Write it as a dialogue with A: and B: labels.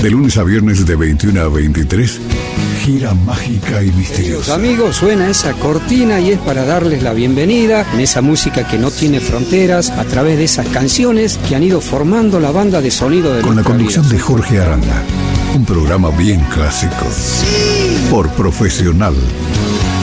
A: De lunes a viernes de 21 a 23, gira mágica y misteriosa.
B: Amigos, suena esa cortina y es para darles la bienvenida en esa música que no tiene fronteras, a través de esas canciones que han ido formando la banda de sonido de
A: con la conducción
B: vida.
A: De Jorge Aranda. Un programa bien clásico. Por Profesional